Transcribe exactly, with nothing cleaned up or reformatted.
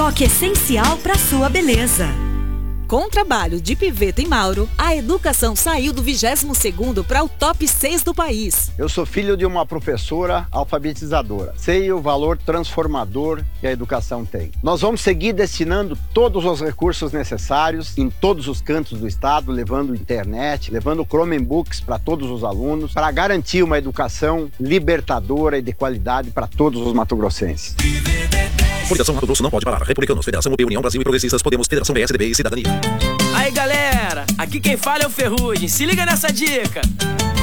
toque essencial para sua beleza. Com o trabalho de Piveta e Mauro, a educação saiu do vigésimo segundo para o top seis do país. Eu sou filho de uma professora alfabetizadora. Sei o valor transformador que a educação tem. Nós vamos seguir destinando todos os recursos necessários em todos os cantos do estado, levando internet, levando Chromebooks para todos os alunos, para garantir uma educação libertadora e de qualidade para todos os matogrossenses. Coligação Mato Grosso não pode parar. Republicanos, Federação U P, União Brasil e Progressistas, Podemos, Federação P S D B e Cidadania. Aí galera, aqui quem fala é o Ferrugem, se liga nessa dica.